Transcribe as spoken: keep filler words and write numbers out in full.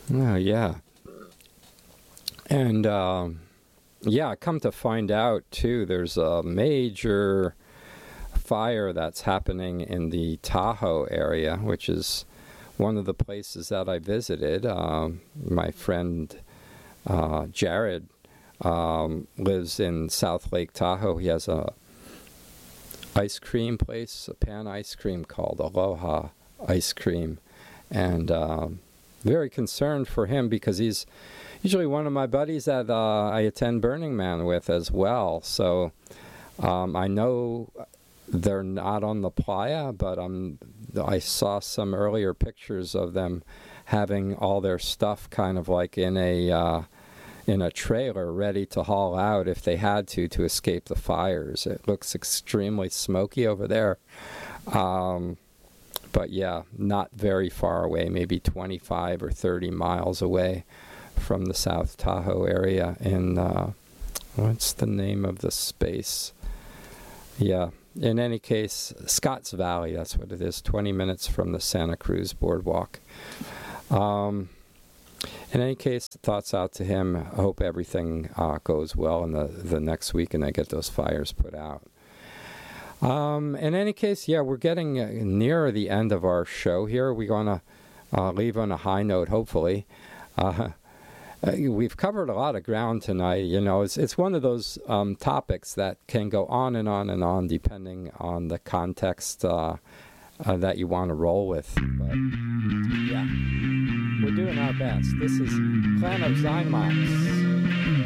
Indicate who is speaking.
Speaker 1: Oh, yeah. And, um, yeah, come to find out, too, there's a major fire that's happening in the Tahoe area, which is one of the places that I visited. Um, my friend uh, Jared um, lives in South Lake Tahoe. He has a ice cream place, a pan ice cream called Aloha Ice Cream. And um, very concerned for him because he's usually one of my buddies that uh, I attend Burning Man with as well. So um, I know they're not on the playa, but um, I saw some earlier pictures of them having all their stuff kind of like in a uh, in a trailer ready to haul out if they had to to escape the fires. It looks extremely smoky over there. Um, but yeah, not very far away, maybe twenty-five or thirty miles away from the South Tahoe area in, uh, what's the name of the space? Yeah. In any case, Scotts Valley, that's what it is, twenty minutes from the Santa Cruz Boardwalk. Um, in any case, thoughts out to him. I hope everything uh, goes well in the, the next week and I get those fires put out. Um, in any case, yeah, we're getting uh, near the end of our show here. We're going to uh, leave on a high note, hopefully. Uh, Uh, we've covered a lot of ground tonight. You know, it's it's one of those um, topics that can go on and on and on depending on the context uh, uh, that you want to roll with. But yeah, we're doing our best. This is Clan of Zymox.